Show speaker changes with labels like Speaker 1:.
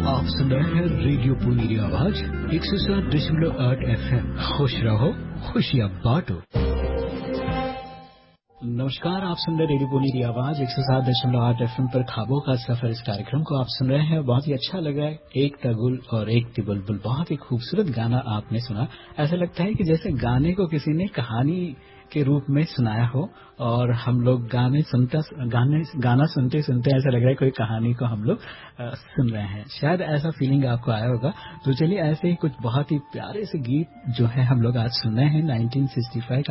Speaker 1: आप सुन रहे हैं रेडियो पुनीरी आवाज 107.8 FM। खुश रहो, खुशियाँ बांटो। नमस्कार, आप सुन रहे रेडियो पुनीरी आवाज 107.8 FM पर ख्वाबों का सफर। इस कार्यक्रम को आप सुन रहे हैं, बहुत ही अच्छा लगा। एक तगुल और एक तिबुलबुल, बहुत ही खूबसूरत गाना आपने सुना। ऐसा लगता है कि जैसे गाने को किसी ने कहानी के रूप में सुनाया हो और हम लोग गाना सुनते सुनते ऐसा लग रहा है कोई कहानी को हम लोग सुन रहे हैं। शायद ऐसा फीलिंग आपको आया होगा। तो चलिए, ऐसे ही कुछ बहुत ही प्यारे से गीत जो है हम लोग आज सुन रहे हैं। 1965